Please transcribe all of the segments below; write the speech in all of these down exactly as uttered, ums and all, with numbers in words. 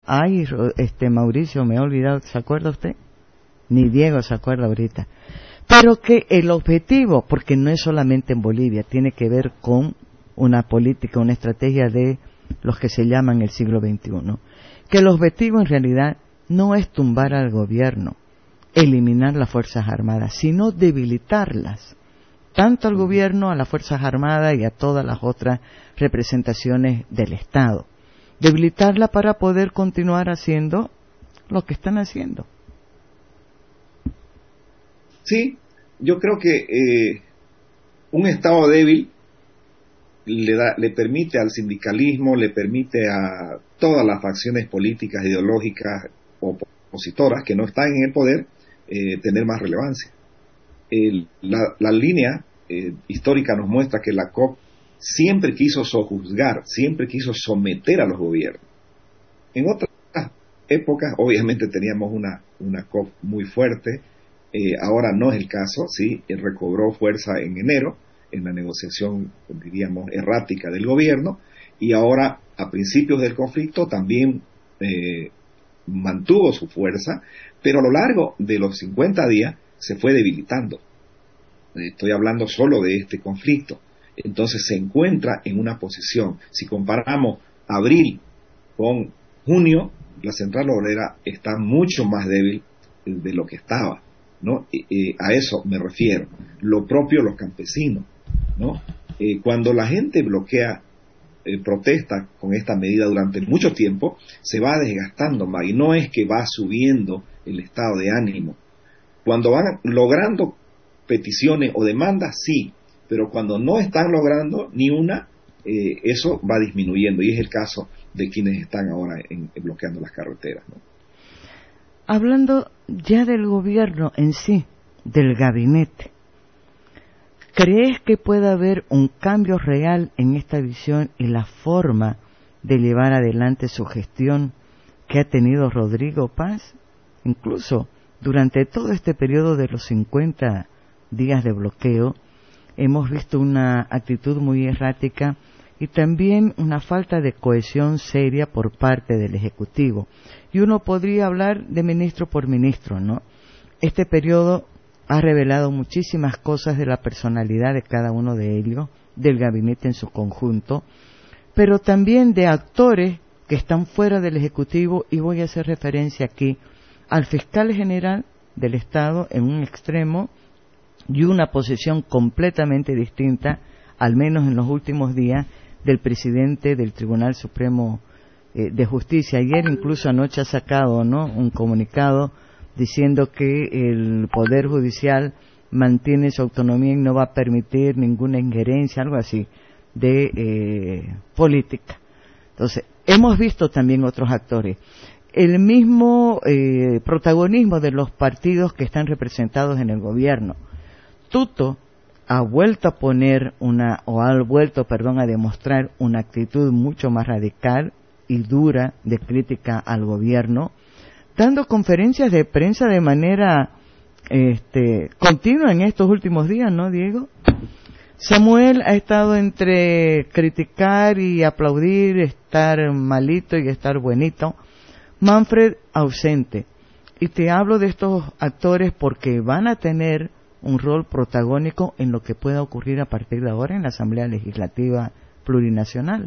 Ay, este Mauricio, me he olvidado, ¿se acuerda usted? Ni Diego se acuerda ahorita. Pero que el objetivo, porque no es solamente en Bolivia, tiene que ver con una política, una estrategia de los que se llaman el siglo veintiuno, que el objetivo en realidad no es tumbar al gobierno, eliminar las Fuerzas Armadas, sino debilitarlas, tanto al gobierno, a las Fuerzas Armadas y a todas las otras representaciones del Estado. Debilitarla para poder continuar haciendo lo que están haciendo. Sí, yo creo que eh, un Estado débil le, da, le permite al sindicalismo, le permite a todas las facciones políticas, ideológicas, opositoras que no están en el poder, eh, tener más relevancia. El, la, la línea eh, histórica nos muestra que la C O P siempre quiso sojuzgar, siempre quiso someter a los gobiernos. En otras épocas, obviamente, teníamos una, una C O P muy fuerte, eh, ahora no es el caso, ¿sí? Recobró fuerza en enero, en la negociación, diríamos, errática del gobierno, y ahora, a principios del conflicto, también eh, mantuvo su fuerza, pero a lo largo de los cincuenta días se fue debilitando. Estoy hablando solo de este conflicto. Entonces se encuentra en una posición, si comparamos abril con junio, la central obrera está mucho más débil de lo que estaba, ¿no? Eh, eh, a eso me refiero. Lo propio los campesinos, ¿no? Eh, cuando la gente bloquea, eh, protesta con esta medida durante mucho tiempo, se va desgastando más, y no es que va subiendo el estado de ánimo. Cuando van logrando peticiones o demandas, sí, pero cuando no están logrando ni una, eh, eso va disminuyendo, y es el caso de quienes están ahora en, en bloqueando las carreteras, ¿no? Hablando ya del gobierno en sí, del gabinete, ¿crees que puede haber un cambio real en esta visión y la forma de llevar adelante su gestión que ha tenido Rodrigo Paz? Incluso durante todo este periodo de los cincuenta días de bloqueo, hemos visto una actitud muy errática y también una falta de cohesión seria por parte del Ejecutivo. Y uno podría hablar de ministro por ministro, ¿no? Este periodo ha revelado muchísimas cosas de la personalidad de cada uno de ellos, del gabinete en su conjunto, pero también de actores que están fuera del Ejecutivo, y voy a hacer referencia aquí al fiscal general del Estado en un extremo y una posición completamente distinta, al menos en los últimos días, del presidente del Tribunal Supremo eh, de Justicia. Ayer, incluso anoche, ha sacado, ¿no?, un comunicado diciendo que el Poder Judicial mantiene su autonomía y no va a permitir ninguna injerencia, algo así, de eh, política. Entonces, hemos visto también otros actores. El mismo eh, protagonismo de los partidos que están representados en el gobierno. Tuto ha vuelto a poner una, o ha vuelto, perdón, a demostrar una actitud mucho más radical y dura de crítica al gobierno, dando conferencias de prensa de manera este, continua en estos últimos días, ¿no, Diego? Samuel ha estado entre criticar y aplaudir, estar malito y estar buenito. Manfred ausente. Y te hablo de estos actores porque van a tener un rol protagónico en lo que pueda ocurrir a partir de ahora en la Asamblea Legislativa Plurinacional.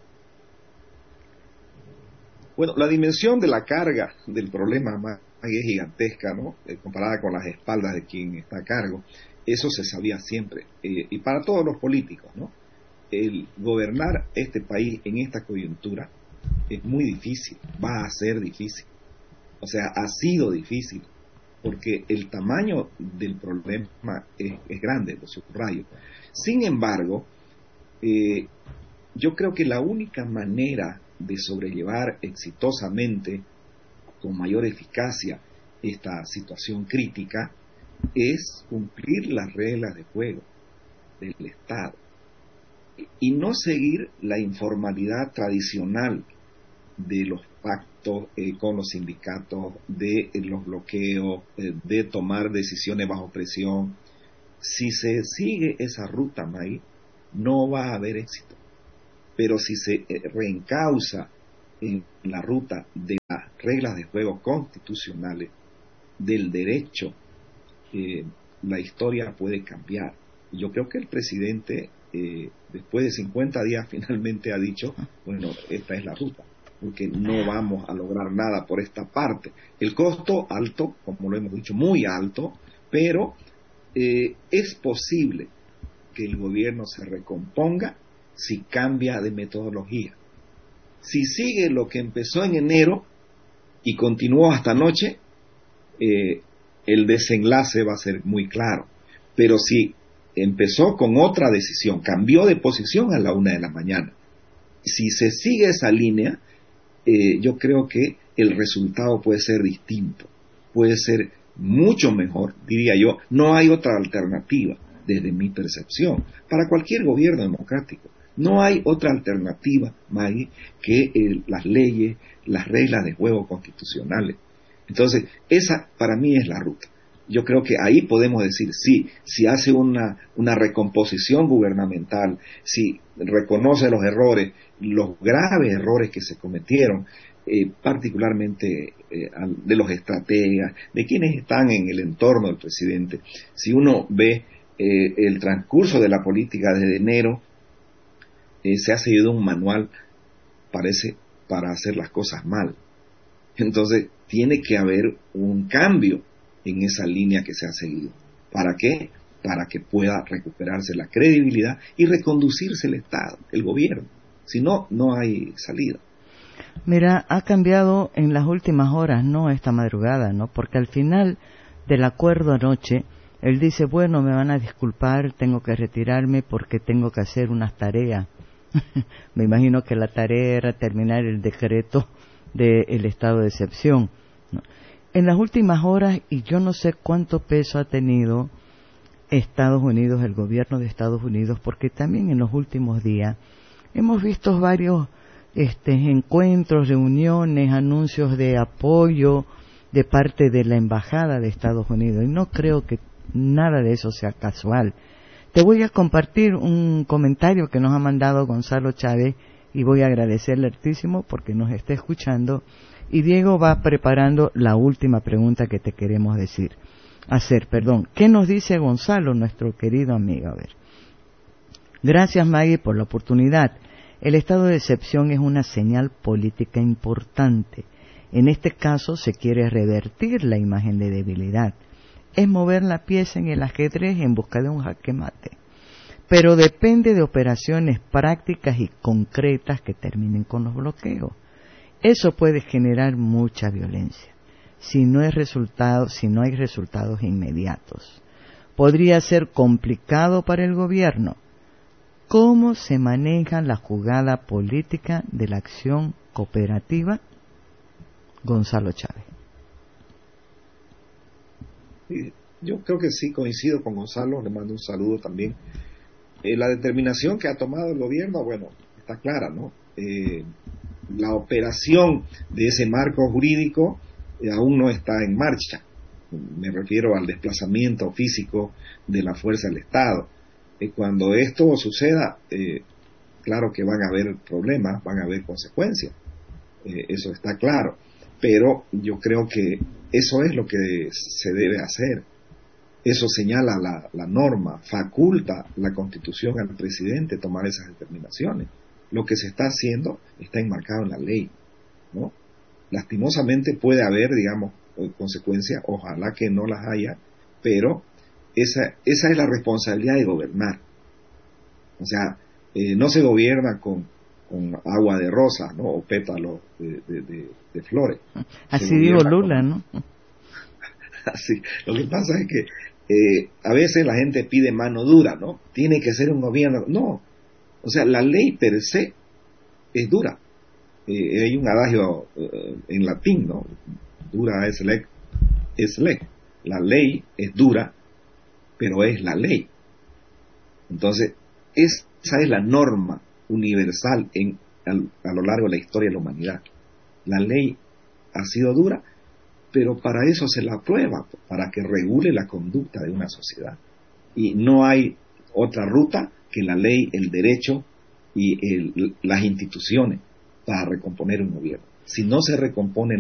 Bueno, la dimensión de la carga del problema más es gigantesca, ¿no? Eh, comparada con las espaldas de quien está a cargo. Eso se sabía siempre. Eh, y para todos los políticos, ¿no? El gobernar este país en esta coyuntura es muy difícil, va a ser difícil. O sea, ha sido difícil, porque el tamaño del problema es, es grande, lo subrayo. Sin embargo, eh, yo creo que la única manera de sobrellevar exitosamente, con mayor eficacia, esta situación crítica, es cumplir las reglas de juego del Estado y no seguir la informalidad tradicional de los pactos eh, con los sindicatos, de eh, los bloqueos, eh, de tomar decisiones bajo presión. Si se sigue esa ruta, May, no va a haber éxito. Pero si se eh, reencausa en la ruta de reglas de juego constitucionales del derecho, eh, la historia puede cambiar. Y yo creo que el presidente, eh, después de cincuenta días, finalmente ha dicho, bueno, esta es la ruta, porque no vamos a lograr nada por esta parte. El costo alto, como lo hemos dicho, muy alto, pero eh, es posible que el gobierno se recomponga si cambia de metodología. Si sigue lo que empezó en enero y continuó hasta anoche, eh, el desenlace va a ser muy claro. Pero si empezó con otra decisión, cambió de posición a la una de la mañana, si se sigue esa línea, eh, yo creo que el resultado puede ser distinto, puede ser mucho mejor, diría yo. No hay otra alternativa, desde mi percepción, para cualquier gobierno democrático. No hay otra alternativa, Maggie, que eh, las leyes, las reglas de juego constitucionales. Entonces, esa para mí es la ruta. Yo creo que ahí podemos decir, sí, si hace una, una recomposición gubernamental, si reconoce los errores, los graves errores que se cometieron, eh, particularmente eh, de los estrategas, de quienes están en el entorno del presidente. Si uno ve eh, el transcurso de la política desde enero, eh, se ha seguido un manual, parece, para hacer las cosas mal. Entonces, tiene que haber un cambio en esa línea que se ha seguido. ¿Para qué? Para que pueda recuperarse la credibilidad y reconducirse el Estado, el gobierno. Si no, no hay salida. Mira, ha cambiado en las últimas horas, no esta madrugada, ¿no? Porque al final del acuerdo anoche, él dice, bueno, me van a disculpar, tengo que retirarme porque tengo que hacer unas tareas. Me imagino que la tarea era terminar el decreto del estado de excepción, ¿no? En las últimas horas, y yo no sé cuánto peso ha tenido Estados Unidos, el gobierno de Estados Unidos, porque también en los últimos días hemos visto varios este, encuentros, reuniones, anuncios de apoyo de parte de la Embajada de Estados Unidos, y no creo que nada de eso sea casual. Te voy a compartir un comentario que nos ha mandado Gonzalo Chávez, y voy a agradecerle hartísimo porque nos está escuchando, y Diego va preparando la última pregunta que te queremos decir, hacer, perdón. ¿Qué nos dice Gonzalo, nuestro querido amigo? A ver. Gracias, Maggie, por la oportunidad. El estado de excepción es una señal política importante. En este caso se quiere revertir la imagen de debilidad. Es mover la pieza en el ajedrez en busca de un jaque mate. Pero depende de operaciones prácticas y concretas que terminen con los bloqueos. Eso puede generar mucha violencia si no hay resultados, si no hay resultados inmediatos. Podría ser complicado para el gobierno. ¿Cómo se maneja la jugada política de la acción cooperativa? Gonzalo Chávez. Yo creo que sí, coincido con Gonzalo, le mando un saludo también. Eh, la determinación que ha tomado el gobierno, bueno, está clara, ¿no? Eh, la operación de ese marco jurídico eh, aún no está en marcha. Me refiero al desplazamiento físico de la fuerza del Estado. Eh, cuando esto suceda, eh, claro que van a haber problemas, van a haber consecuencias. Eh, eso está claro. Pero yo creo que eso es lo que se debe hacer. Eso señala la, la norma, faculta la Constitución al presidente tomar esas determinaciones. Lo que se está haciendo está enmarcado en la ley, ¿no? Lastimosamente puede haber, digamos, consecuencias, ojalá que no las haya, pero esa, esa es la responsabilidad de gobernar. O sea, eh, no se gobierna con, con agua de rosa, ¿no? O pétalos de, de, de, de flores. Así dijo Lula, con... ¿no? Así. Lo que pasa es que eh, a veces la gente pide mano dura, ¿no? Tiene que ser un gobierno. No. O sea, la ley per se es dura. Eh, hay un adagio eh, en latín, ¿no? Dura es lec, es lec. La ley es dura, pero es la ley. Entonces, esa es la norma universal en, a, a lo largo de la historia de la humanidad. La ley ha sido dura, pero para eso se la aprueba, para que regule la conducta de una sociedad. Y no hay otra ruta que la ley, el derecho y el, las instituciones para recomponer un gobierno. Si no se recompone